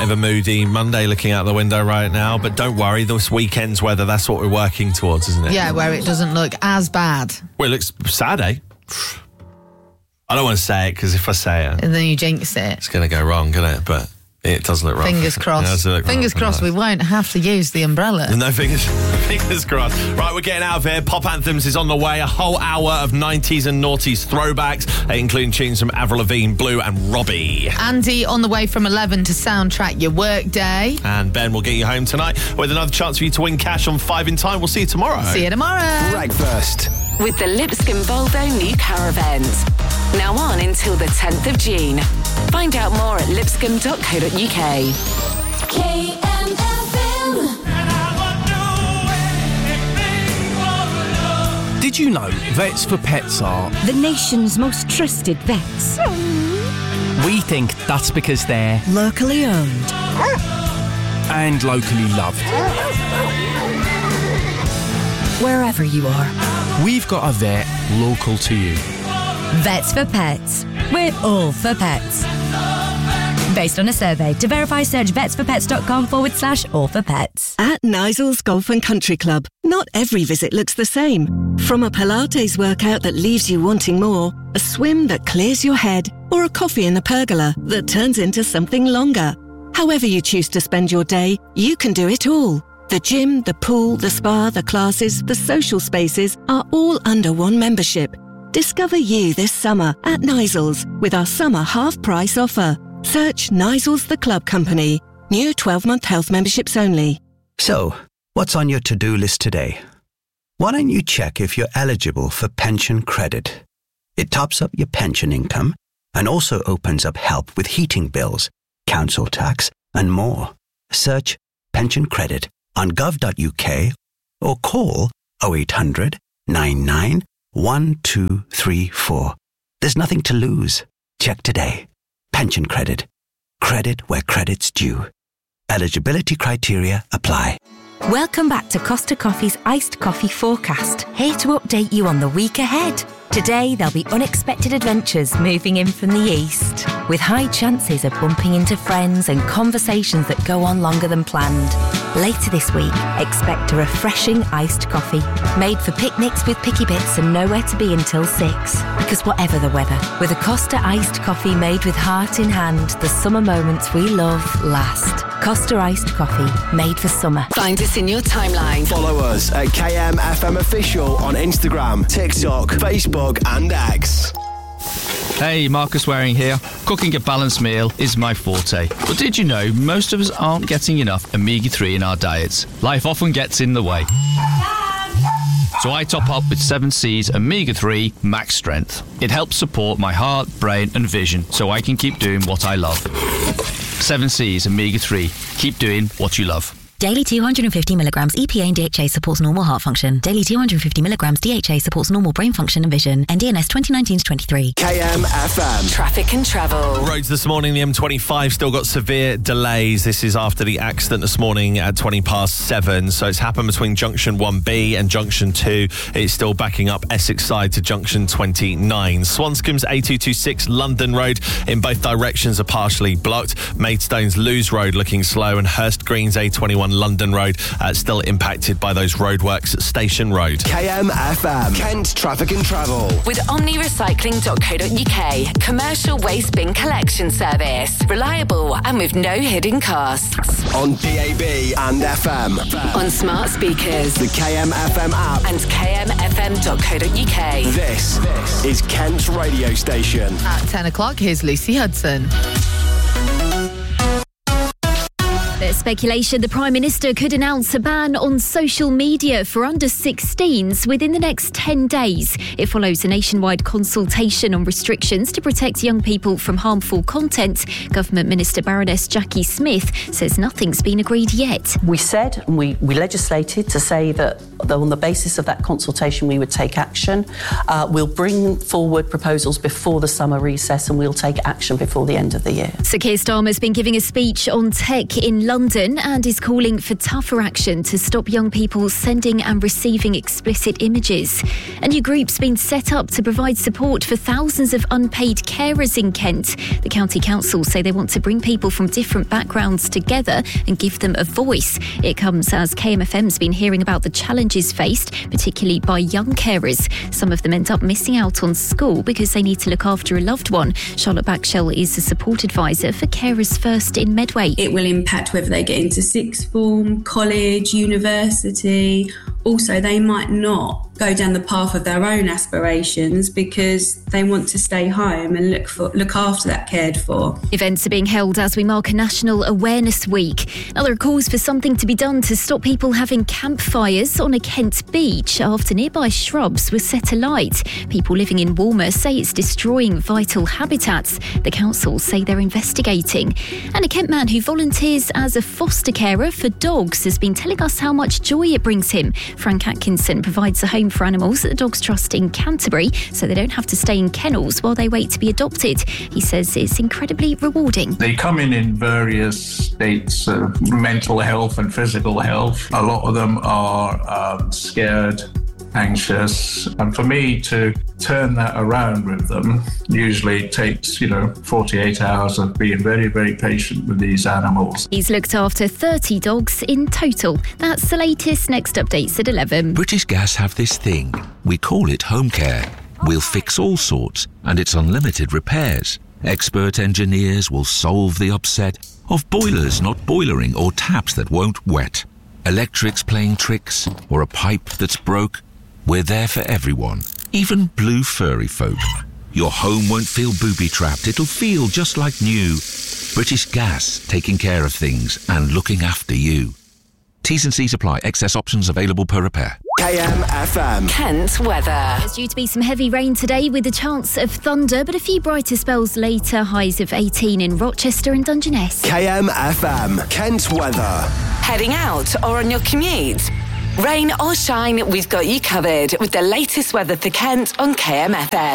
of a moody Monday looking out the window right now, but don't worry, this weekend's weather, that's what we're working towards, isn't it? Yeah, where it doesn't look as bad. Well, it looks sad, eh? I don't want to say it, because if I say it... And then you jinx it. It's going to go wrong, isn't it? But it does look wrong. Fingers crossed. Fingers crossed we won't have to use the umbrella. No, fingers crossed. Right, we're getting out of here. Pop Anthems is on the way. A whole hour of 90s and noughties throwbacks, including tunes from Avril Lavigne, Blue and Robbie. Andy on the way from 11 to soundtrack your work day. And Ben will get you home tonight with another chance for you to win cash on 5 in Time. We'll see you tomorrow. See you tomorrow. Breakfast. With the Lipscomb Volvo new car event. Now on until the 10th of June. Find out more at lipscomb.co.uk. Did you know Vets for Pets are the nation's most trusted vets? We think that's because they're Locally owned and locally loved. wherever you are. We've got a vet local to you. Vets for Pets. We're all for pets. Based on a survey. To verify, search vetsforpets.com/all for pets. At Nisel's Golf and Country Club, not every visit looks the same. From a Pilates workout that leaves you wanting more, a swim that clears your head, or a coffee in the pergola that turns into something longer. However you choose to spend your day, you can do it all. The gym, the pool, the spa, the classes, the social spaces are all under one membership. Discover you this summer at Nisel's with our summer half-price offer. Search Nisel's The Club Company. New 12-month health memberships only. So, what's on your to-do list today? Why don't you check if you're eligible for pension credit? It tops up your pension income and also opens up help with heating bills, council tax and more. Search pension credit on gov.uk or call 0800 99 1234. There's nothing to lose. Check today. Pension credit. Credit where credit's due. Eligibility criteria apply. Welcome back to Costa Coffee's Iced Coffee Forecast. Here to update you on the week ahead. Today, there'll be unexpected adventures moving in from the east, with high chances of bumping into friends and conversations that go on longer than planned. Later this week, expect a refreshing iced coffee, made for picnics with picky bits and nowhere to be until 6. Because whatever the weather, with a Costa iced coffee made with heart in hand, the summer moments we love last. Costa iced coffee, made for summer. Find us in your timeline. Follow us at KMFM Official on Instagram, TikTok, Facebook and X. Hey, Marcus Waring here. Cooking a balanced meal is my forte. But did you know most of us aren't getting enough omega-3 in our diets? Life often gets in the way. So I top up with 7C's Omega-3 Max Strength. It helps support my heart, brain and vision so I can keep doing what I love. 7C's Omega-3. Keep doing what you love. Daily 250 milligrams EPA and DHA supports normal heart function. Daily 250 milligrams DHA supports normal brain function and vision. NDNS 2019-23. KMFM. Traffic and travel. Roads this morning, the M25 still got severe delays. This is after the accident this morning at 7:20. So it's happened between Junction 1B and Junction 2. It's still backing up Essex side to Junction 29. Swanscombe's A226 London Road in both directions are partially blocked. Maidstone's Lewes Road looking slow, and Hurst Green's A21 London Road still impacted by those roadworks at Station Road. KMFM. Kent Traffic and Travel. With omnirecycling.co.uk. Commercial waste bin collection service. Reliable and with no hidden costs. On DAB and FM. On smart speakers. The KMFM app. And kmfm.co.uk. This is Kent's radio station. At 10 o'clock, here's Lucy Hudson. There's speculation the Prime Minister could announce a ban on social media for under-16s within the next 10 days. It follows a nationwide consultation on restrictions to protect young people from harmful content. Government Minister Baroness Jackie Smith says nothing's been agreed yet. We said, and we legislated to say that on the basis of that consultation we would take action. We'll bring forward proposals before the summer recess and we'll take action before the end of the year. Sir Keir Starmer's been giving a speech on tech in London London and is calling for tougher action to stop young people sending and receiving explicit images. A new group's been set up to provide support for thousands of unpaid carers in Kent. The County Council say they want to bring people from different backgrounds together and give them a voice. It comes as KMFM's been hearing about the challenges faced, particularly by young carers. Some of them end up missing out on school because they need to look after a loved one. Charlotte Backshell is a support advisor for Carers First in Medway. It will impact whether they get into sixth form, college, university. Also, they might not go down the path of their own aspirations because they want to stay home and look after that cared for. Events are being held as we mark a National Awareness Week. Now, there are calls for something to be done to stop people having campfires on a Kent beach after nearby shrubs were set alight. People living in Walmer say it's destroying vital habitats. The council say they're investigating. And a Kent man who volunteers as a foster carer for dogs has been telling us how much joy it brings him. Frank Atkinson provides a home for animals at the Dogs Trust in Canterbury so they don't have to stay in kennels while they wait to be adopted. He says it's incredibly rewarding. They come in various states of mental health and physical health. A lot of them are scared, anxious, and for me to turn that around with them usually takes 48 hours of being very, very patient with these animals. He's looked after 30 dogs in total. That's the latest. Next updates at 11. British Gas have this thing. We call it home care. We'll fix all sorts, and it's unlimited repairs. Expert engineers will solve the upset of boilers not boilering or taps that won't wet. Electrics playing tricks or a pipe that's broke. We're there for everyone, even blue furry folk. Your home won't feel booby-trapped. It'll feel just like new. British Gas, taking care of things and looking after you. T's and C's apply. Excess options available per repair. KMFM. Kent weather. There's due to be some heavy rain today with a chance of thunder, but a few brighter spells later. Highs of 18 in Rochester and Dungeness. KMFM. Kent weather. Heading out or on your commute? Rain or shine, we've got you covered with the latest weather for Kent on KMFM.